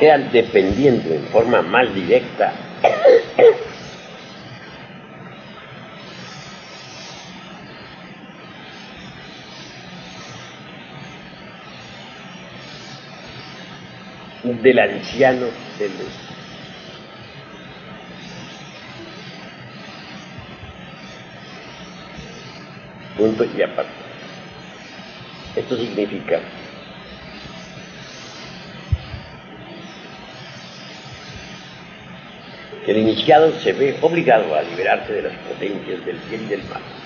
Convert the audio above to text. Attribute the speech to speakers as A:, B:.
A: quedan dependiendo en forma más directa del anciano de luz. Punto y aparte. Esto significa que el iniciado se ve obligado a liberarse de las potencias del bien y del mal.